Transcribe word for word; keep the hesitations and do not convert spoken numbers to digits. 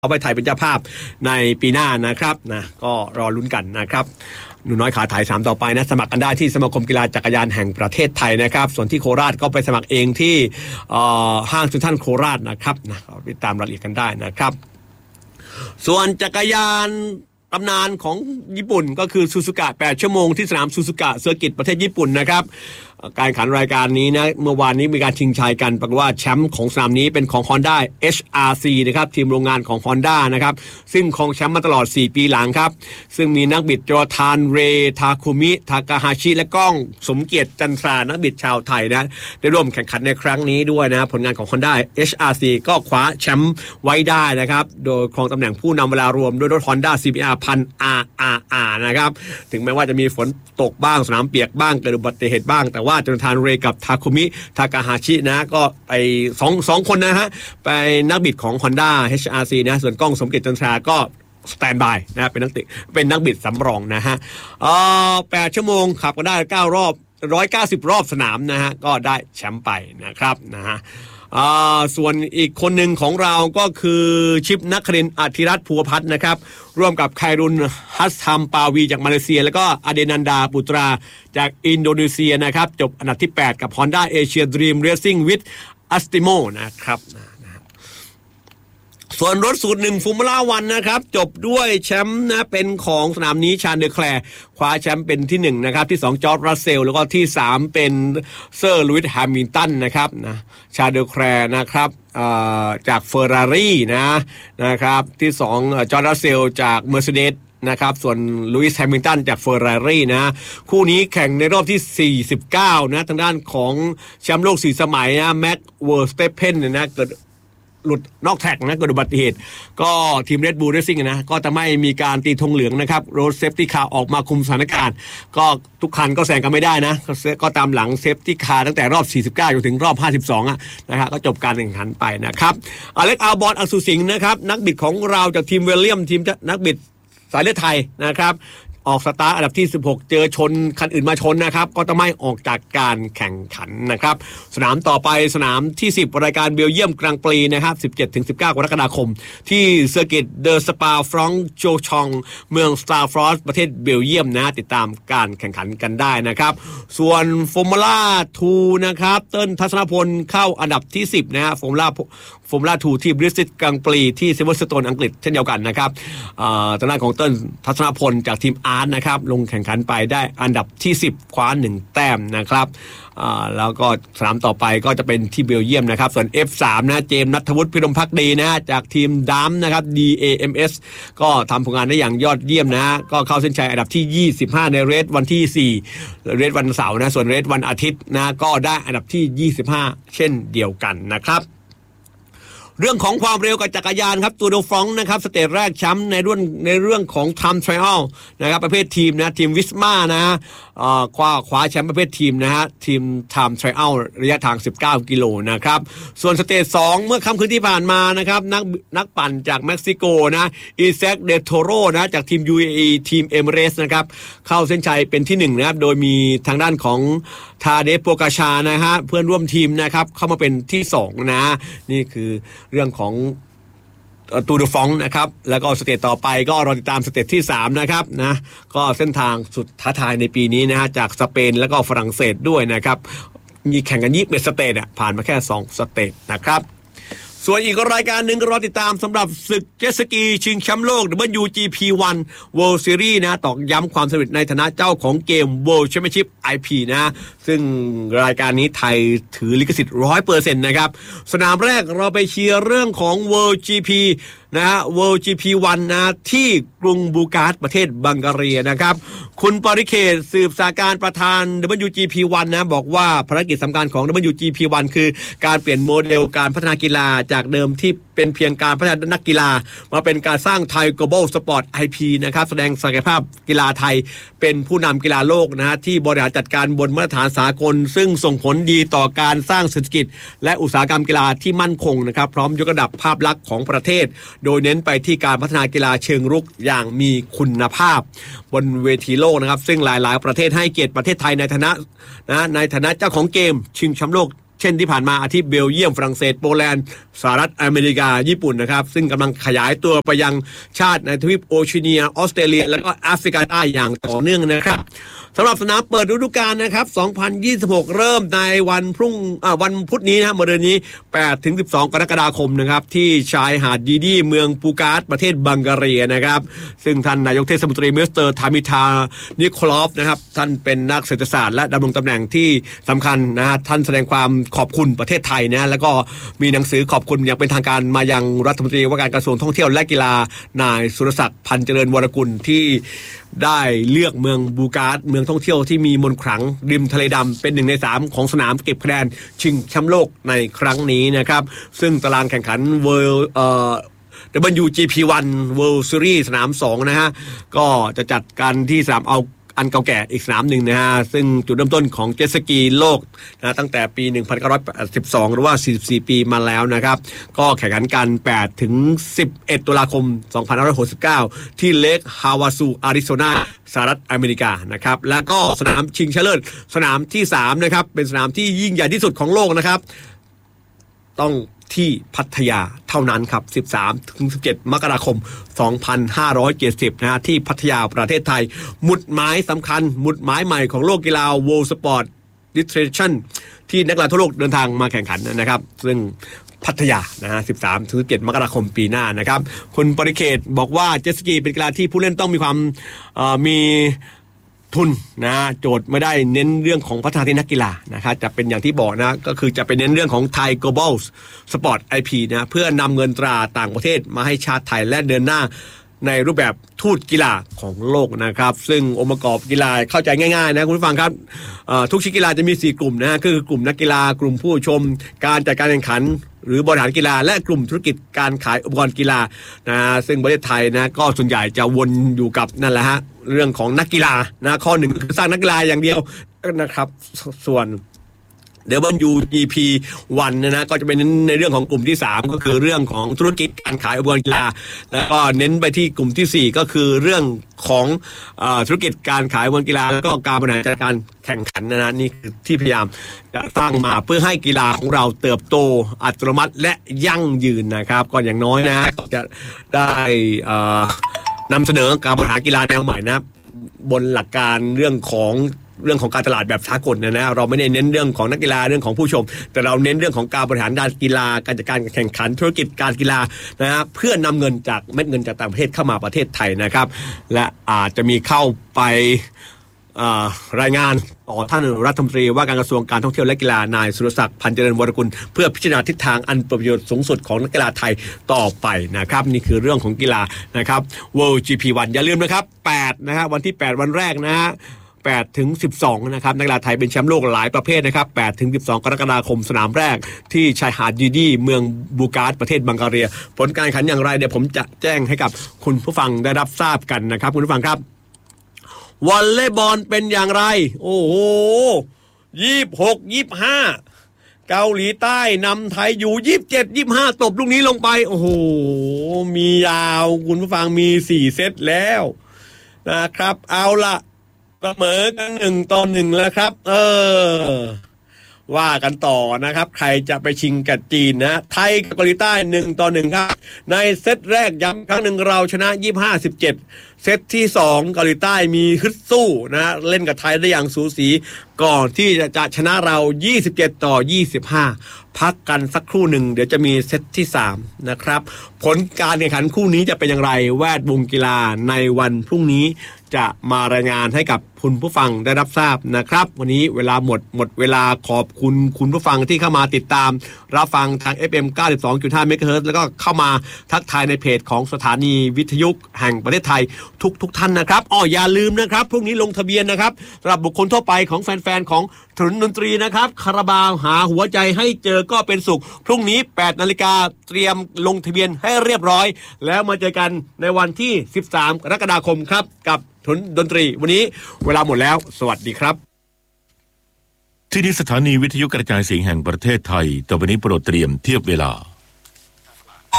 เอาไปไทยเป็นเจ้าภาพในปีหน้านะครับนะก็รอลุ้นกันนะครับหนูน้อยขาถ่ายสามต่อไปนะสมัครกันได้ที่สมาคมกีฬาจักรยานแห่งประเทศไทยนะครับส่วนที่โคราชก็ไปสมัครเองที่ห้างเซ็นทรัลโคราชนะครับนะติดตามรายละเอียดกันได้นะครับส่วนจักรยานตำนานของญี่ปุ่นก็คือซูซูกะแปดชั่วโมงที่สนามซูซูกะเซอร์กิตประเทศญี่ปุ่นนะครับการแข่งขันรายการนี้นะเมื่อวานนี้มีการชิงชัยกันปรากฏว่าแชมป์ของสนามนี้เป็นของ Honda เอช อาร์ ซี นะครับทีมโรงงานของ Honda นะครับซึ่งครองแชมป์มาตลอดสี่ปีหลังครับซึ่งมีนักบิดโจทานเรทาคุมิทากาฮาชิและก้องสมเกียรติจันทรานักบิดชาวไทยนะได้ร่วมแข่งขันในครั้งนี้ด้วยนะผลงานของ Honda เอช อาร์ ซี ก็คว้าแชมป์ไว้ได้นะครับโดยครองตำแหน่งผู้นำเวลารวมด้วยรถ Honda ซี บี อาร์ หนึ่งพัน อาร์ อาร์ อาร์ นะครับถึงแม้ว่าจะมีฝนตกบ้างสนามเปียกบ้างเกิดอุบัติเหตุบ้างแต่ว่าโจทานเรกับทาคุมิทากาฮาชินะก็ไปสองสองคนนะฮะไปนักบิดของ Honda เอช อาร์ ซี นะส่วนก้องสมเกียรติจันทราก็สแตนบายนะเป็นนักติเป็นนักบิดสำรองนะฮะเอ่อแปดชั่วโมงขับก็ได้เก้ารอบหนึ่งร้อยเก้าสิบรอบสนามนะฮะก็ได้แชมป์ไปนะครับนะฮะอ่าส่วนอีกคนหนึ่งของเราก็คือชิปนักครินทร์อธิรัตน์ภูวพัฒน์นะครับร่วมกับไครุนฮัสทัมปาวีจากมาเลเซียแล้วก็อเดนันดาปุตราจากอินโดนีเซียนะครับจบอันดับที่แปดกับ Honda Asia Dream Racing with Astemo นะครับส่วนรถสูตรหนึ่งฟูมูล่าวันนะครับจบด้วยแชมป์นะเป็นของสนามนี้ชาญเดอแคลร์คว้าแชมป์เป็นที่หนึ่งนะครับที่สองจอร์จรัสเซลแล้วก็ที่สามเป็นเซอร์ลุยส์แฮมิลตันนะครับนะชาญเดอแคลร์นะครับจากเฟอร์รารี่นะนะครับที่สองจอร์จรัสเซลจากเมอร์เซเดสนะครับส่วนลุยส์แฮมิลตันจากเฟอร์รารี่นะคู่นี้แข่งในรอบที่สี่สิบเก้านะทางด้านของแชมป์โลกสี่สมัยนะแม็กเวอร์สเตปเพนเนี่ยนะเกิดหลุดนอกแท็กนะเกิดอุบัติเหตุก็ทีม Red Bull Racing นะก็จะไม่มีการตีธงเหลืองนะครับโรดเซฟตี้คาร์ออกมาคุมสถานการณ์ก็ทุกคันก็แซงกันไม่ได้นะก็ตามหลังเซฟตี้คาร์ตั้งแต่รอบสี่สิบเก้าจนถึงรอบห้าสิบสองอ่ะนะครับก็จบการแข่งขันไปนะครับอเล็กอัลบอนอัลซูสิงห์นะครับนักบิดของเราจากทีมเวลเลียมทีมนักบิดสายเลือดไทยนะครับออกสตาร์ทอันดับที่สิบหกเจอชนคันอื่นมาชนนะครับก็จะไม่ออกจากการแข่งขันนะครับสนามต่อไปสนามที่สิบรายการเบลเยียมกลางปีนะครับ สิบเจ็ดถึงสิบเก้า กรกฎาคมที่เซอร์กิตเดอสปาฟรองโจชองเมืองสตาร์ฟรอสประเทศเบลเยียมนะติดตามการแข่งขันกันได้นะครับส่วนฟอร์มูล่าทูนะครับเติ้ลทัศนพลเข้าอันดับที่สิบนะฮะฟอร์มูล่าฟอร์มูล่าทูที่บริสติชกลางปีที่ซิลเวอร์สโตนอังกฤษเช่นเดียวกันนะครับทางด้านของเติ้ลทัศนพลจากทีมอาร์ตนะครับลงแข่งขันไปได้อันดับที่สิบคว้าหนึ่งแต้มนะครับแล้วก็สนามต่อไปก็จะเป็นที่เบลเยียมนะครับส่วน เอฟ สาม นะเจมส์ณัฐวุฒิพิรมภักดีนะจากทีมดัมนะครับ ดี เอ เอ็ม เอส ก็ทำผลงานได้อย่างยอดเยี่ยมนะก็เข้าเส้นชัยอันดับที่ยี่สิบห้าในเรสวันที่สี่เรสวันเสาร์นะส่วนเรสวันอาทิตย์นะก็ได้อันดับที่ยี่สิบห้าเช่นเดียวกันนะครับเรื่องของความเร็วกับจักรยานครับตูโดฟรองก์นะครับสเตจแรกแชมป์ในเรื่องในเรื่องของไทม์ไทรอัลนะครับประเภททีมนะทีมวิสมานะเอ่อคว้าคว้าแชมป์ประเภททีมนะฮะทีมไทม์ไทรอัลระยะทางสิบเก้ากิโลนะครับส่วนสเตจสองเมื่อค่ำคืนที่ผ่านมานะครับนักนักปั่นจากเม็กซิโกนะอีแซคเดโทโรนะจากทีม ยู เอ อี ทีมเอมิเรตส์นะครับเข้าเส้นชัยเป็นที่หนึ่งนะครับโดยมีทางด้านของทาเดฟโปกาชานะฮะเพื่อนร่วมทีมนะครับเข้ามาเป็นที่สองนะนี่คือเรื่องของตูดฟองนะครับแล้วก็สเตจต่อไปก็รอติดตามสเตจที่สามนะครับนะก็เส้นทางสุดท้าทายในปีนี้นะฮะจากสเปนแล้วก็ฝรั่งเศสด้วยนะครับมีแข่งกันยี่สิบเอ็ดสเตจอ่ะผ่านมาแค่สองสเตจนะครับส่วนอีกรายการหนึ่งก็รอติดตามสำหรับศึกเจ็ตสกีชิงแชมป์โลก ดับเบิลยู จี พี วัน World Series นะตอกย้ำความสำเร็จในฐานะเจ้าของเกม World Championship ไอ พี นะซึ่งรายการนี้ไทยถือลิขสิทธิ์ ร้อยเปอร์เซ็นต์ นะครับสนามแรกเราไปเชียร์เรื่องของ World จี พี นะฮะ World จี พี วัน นะที่กรุงบูการ์สประเทศบังการีนะครับคุณปริเขตสืบสาการประธาน ดับเบิลยู จี พี วัน นะบอกว่าภารกิจสำคัญของ ดับเบิลยู จี พี วัน คือการเปลี่ยนโมเดลการพัฒนากีฬาจากเดิมที่เป็นเพียงการพัฒนานักกีฬามาเป็นการสร้างไทย Global Sport ไอ พี นะครับแสดงศักยภาพกีฬาไทยเป็นผู้นำกีฬาโลกนะฮะที่บริหารจัดการบนมาตรฐานสากลซึ่งส่งผลดีต่อการสร้างเศรษฐกิจและอุตสาหกรรมกีฬาที่มั่นคงนะครับพร้อมยกระดับภาพลักษณ์ของประเทศโดยเน้นไปที่การพัฒนากีฬาเชิงรุกอย่างมีคุณภาพบนเวทีโลกนะครับซึ่งหลายๆประเทศให้เกียรติประเทศไทยในฐานะนะในฐานะเจ้าของเกมชิงแชมป์โลกเช่นที่ผ่านมาอาทิเบลเยียมฝรั่งเศสโปแลนด์สหรัฐอเมริกาญี่ปุ่นนะครับซึ่งกำลังขยายตัวไปยังชาติในทวีปโอเชียเนียออสเตรเลียและก็แอฟริกาใต้อย่างต่อเนื่องนะครับสำหรับสนามเปิดฤดูกาลนะครับสองพันยี่สิบหกเริ่มในวันพรุ่งวันพุธนี้นะมะรืนนี้แปดถึงสิบสองกรกฎาคมนะครับที่ชายหาดยีดีเมืองปูกาสประเทศบังการีนะครับซึ่งท่านนายกเทศมนตรีมิสเตอร์ทามิทานิโคลอฟนะครับท่านเป็นนักเศรษฐศาสตร์และดำรงตำแหน่งที่สำคัญนะฮะท่านแสดงความขอบคุณประเทศไทยนะแล้วก็มีหนังสือขอบคุณอย่างเป็นทางการมายังรัฐมนตรีว่าการกระทรวงท่องเที่ยวและกีฬานายสุรศักดิ์พันเจริญวรกุลที่ได้เลือกเมืองบูกาสเมืองท่องเที่ยวที่มีมนต์ขลังริมทะเลดำเป็นหนึ่งในสามของสนามเก็บคะแนนชิงแชมป์โลกในครั้งนี้นะครับซึ่งตารางแข่งขันเวิลด์เอ่อ ดับเบิลยู จี พี วัน World Series สนามสองนะฮะก็จะจัดกันที่สนามเอาอันเก่าแก่อีกสนามหนึ่งนะฮะซึ่งจุดเริ่มต้นของเจ็ตสกีโลกนะตั้งแต่ปี หนึ่งพันเก้าร้อยแปดสิบสอง หรือว่าสี่สิบสี่ปีมาแล้วนะครับก็แข่งขันกันแปดถึงสิบเอ็ดตุลาคมสองพันห้าร้อยหกสิบเก้าที่เลคฮาวาซูอาริโซนาสหรัฐอเมริกานะครับแล้วก็สนามชิงชนะเลิศสนามที่สามนะครับเป็นสนามที่ยิ่งใหญ่ที่สุดของโลกนะครับต้องที่พัทยาเท่านั้นครับ สิบสามถึงสิบเจ็ด มกราคม สองพันห้าร้อยเจ็ดสิบ นะฮะที่พัทยาประเทศไทยหมุดหมายสำคัญหมุดหมายใหม่ของโลกกีฬา World Sport Nutrition ที่นักกีฬาทั่วโลกเดินทางมาแข่งขันนะครับซึ่งพัทยานะฮะ สิบสามถึงสิบเจ็ด มกราคมปีหน้านะครับคุณปริเขตบอกว่าเจ็ตสกีเป็นกีฬาที่ผู้เล่นต้องมีความมีทุนนะโจทย์ไม่ได้เน้นเรื่องของพัฒนาที่นักกีฬานะครับจะเป็นอย่างที่บอกนะก็คือจะเป็นเน้นเรื่องของไทย Global Sport ไอ พี นะเพื่อนำเงินตราต่างประเทศมาให้ชาติไทยและเดินหน้าในรูปแบบทูตกีฬาของโลกนะครับซึ่งองค์ประกอบกีฬาเข้าใจง่ายๆนะคุณผู้ฟังครับทุกชนิดกีฬาจะมีสี่กลุ่มนะคือกลุ่มนักกีฬากลุ่มผู้ชมการจัดการแข่งขันหรือบริหารกีฬาและกลุ่มธุรกิจการขายอุปกรณ์กีฬานะซึ่งประเทศไทยนะก็ส่วนใหญ่จะวนอยู่กับนั่นแหละฮะเรื่องของนักกีฬานะข้อหนึ่งคือสร้างนักกีฬาอย่างเดียวนะครับส่วนดับเบิลยู จี พี วัน นะนะก็จะเป็นในเรื่องของกลุ่มที่สามก็คือเรื่องของธุรกิจการขายอุปกรณ์กีฬาแล้วก็เน้นไปที่กลุ่มที่สี่ก็คือเรื่องของเอ่อธุรกิจการขายอุปกรณ์กีฬาแล้วก็การบริหารจัดการแข่งขันนะนะนี่คือที่พยายามจะสร้างมาเพื่อให้กีฬาของเราเติบโตอัตโนมัติและยั่งยืนนะครับก็อย่างน้อยนะก็จะได้เอ่อนำเสนอการบริหารกีฬาแนวใหม่นะบนหลักการเรื่องของเรื่องของการตลาดแบบสากลนะนะเราไม่ได้เน้นเรื่องของนักกีฬาเรื่องของผู้ชมแต่เราเน้นเรื่องของการบริหารการกีฬาการจัดการแข่งขันธุรกิจการกีฬานะฮะเพื่อนำเงินจากเม็ดเงินจากต่างประเทศเข้ามาประเทศไทยนะครับและอาจจะมีเข้าไปรายงานต่อท่านรัฐมนตรีว่าการกระทรวงการท่องเที่ยวและกีฬานายสุรศักดิ์พันเจริญวรกุลเพื่อพิจารณาทิศทางอันเป็นประโยชน์สูงสุดของนักกีฬาไทยต่อไปนะครับนี่คือเรื่องของกีฬานะครับ World จี พี วัน อย่าลืมนะครับแปดนะฮะวันที่แปดวันแรกนะฮะแปดถึงสิบสองนะครับนักกีฬาไทยเป็นแชมป์โลกหลายประเภทนะครับแปดถึงสิบสองกรกฎาคมสนามแรกที่ชายหาดยีดีเมืองบูกาสประเทศบังการีผลการแข่งขันอย่างไรเดี๋ยวผมจะแจ้งให้กับคุณผู้ฟังได้รับทราบกันนะครับคุณผู้ฟังครับวอลเลย์บอลเป็นอย่างไรโอ้โหยี่สิบหก ยี่สิบห้าเกาหลีใต้นำไทยอยู่ยี่สิบเจ็ด ยี่สิบห้าตบลูกนี้ลงไปโอ้โหมียาวคุณผู้ฟังมีสี่เซตแล้วนะครับเอาละเสมอกันหนึ่งต่อหนึ่งแล้วครับเออว่ากันต่อนะครับใครจะไปชิงกับจีนนะไทยกับเกาหลีใต้หนึ่งต่อหนึ่งครับในเซตแรกย้ำครั้งหนึ่งเราชนะยี่สิบห้า สิบเจ็ดเซตที่สองเกาหลีใต้มีฮึดสู้นะเล่นกับไทยได้อย่างสูสีก่อนที่จะจะชนะเรายี่สิบเจ็ดต่อยี่สิบห้าพักกันสักครู่หนึ่งเดี๋ยวจะมีเซตที่สามนะครับผลการแข่งขันคู่นี้จะเป็นอย่างไรแวดวงกีฬาในวันพรุ่งนี้จะมารายงานให้กับคุณผู้ฟังได้รับทราบนะครับวันนี้เวลาหมดหมดเวลาขอบคุณคุณผู้ฟังที่เข้ามาติดตามรับฟังทาง เอฟ เอ็ม เก้าสิบสองจุดห้า เมกะเฮิรตซ์แล้วก็เข้ามาทักทายในเพจของสถานีวิทยุแห่งประเทศไทยทุกทุกท่านนะครับอ้ออย่าลืมนะครับพรุ่งนี้ลงทะเบียนนะครับสำหรับบุคคลทั่วไปของแฟนๆของถนนดนตรีนะครับคาราบาวหาหัวใจให้เจอก็เป็นสุขพรุ่งนี้ แปดนาฬิกาเตรียมลงทะเบียนให้เรียบร้อยแล้วมาเจอกันในวันที่สิบสามกรกฎาคมครับกับถนนดนตรีวันนี้เวลาหมดแล้วสวัสดีครับที่นี่สถานีวิทยุกระจายเสียงแห่งประเทศไทยต่อไปนี้โปรดเตรียมเทียบเวลา